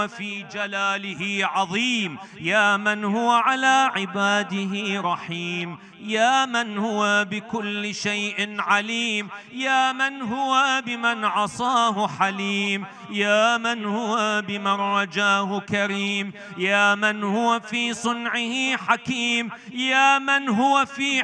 في جلاله عظيم، يا من هو على عباده رحيم، يا من هو بكل شيء عليم، يا من هو بمن عصاه حليم، يا من هو بمن رجاه كريم، يا من هو في صنعه حكيم، يا من هو في